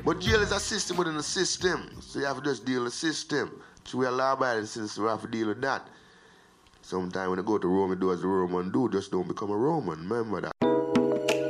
But jail is a system within a system. So you have to just deal with the system. So we are law-abiding citizens, we have to deal with that. Sometimes when you go to Rome, you do as a Roman do. Just don't become a Roman. Remember that.